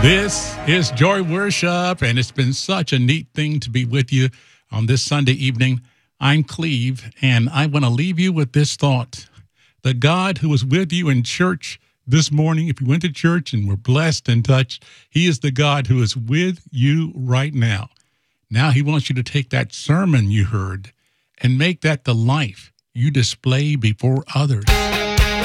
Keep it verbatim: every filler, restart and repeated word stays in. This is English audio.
This is Joy Worship, and it's been such a neat thing to be with you on this Sunday evening. I'm Cleve, and I want to leave you with this thought. The God who was with you in church this morning, if you went to church and were blessed and touched, he is the God who is with you right now. Now he wants you to take that sermon you heard and make that the life you display before others.